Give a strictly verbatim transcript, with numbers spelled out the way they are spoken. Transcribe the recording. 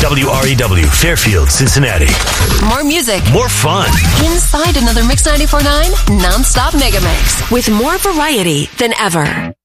W R E W, Fairfield, Cincinnati. More music. More fun. Inside another Mix ninety-four point nine non-stop mega mix with more variety than ever.